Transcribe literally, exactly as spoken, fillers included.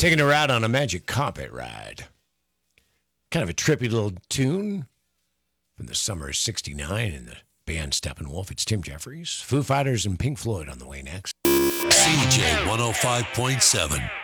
Taking her out on a magic carpet ride. Kind of a trippy little tune from the summer of sixty-nine and the band Steppenwolf. It's Tim Jeffries, Foo Fighters, and Pink Floyd on the way next. C J one oh five point seven.